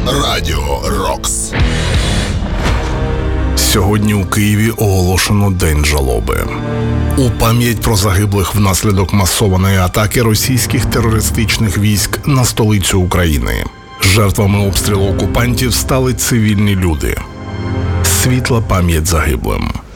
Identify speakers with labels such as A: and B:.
A: Радіо Рокс.
B: Сьогодні у Києві оголошено День жалоби. У пам'ять про загиблих внаслідок масованої атаки російських терористичних військ на столицю України. Жертвами обстрілу окупантів стали цивільні люди. Світла пам'ять загиблим.